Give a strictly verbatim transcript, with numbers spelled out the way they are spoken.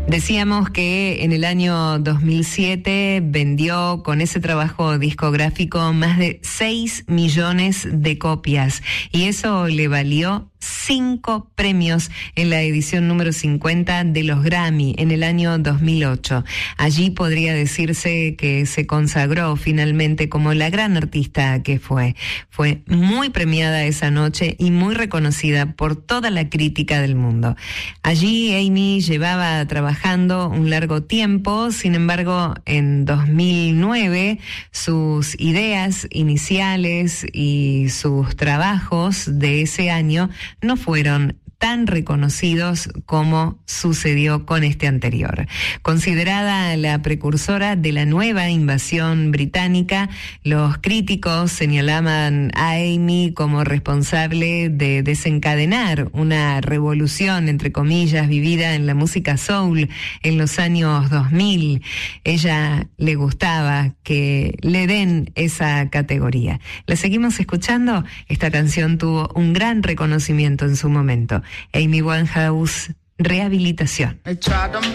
Decíamos que en el año dos mil siete vendió con ese trabajo discográfico más de seis millones de copias y eso le valió cinco premios en la edición número cincuenta de los Grammy en el año dos mil ocho. Allí podría decirse que se consagró finalmente como la gran artista que fue. Fue muy premiada esa noche y muy reconocida por toda la crítica del mundo. Allí Amy llevaba trabajando un largo tiempo, sin embargo, en dos mil nueve sus ideas iniciales y sus trabajos de ese año no fueron tan reconocidos como sucedió con este anterior. Considerada la precursora de la nueva invasión británica, los críticos señalaban a Amy como responsable de desencadenar una revolución, entre comillas, vivida en la música soul en los años dos mil. Ella le gustaba que le den esa categoría. ¿La seguimos escuchando? Esta canción tuvo un gran reconocimiento en su momento. Amy Winehouse, Rehabilitación.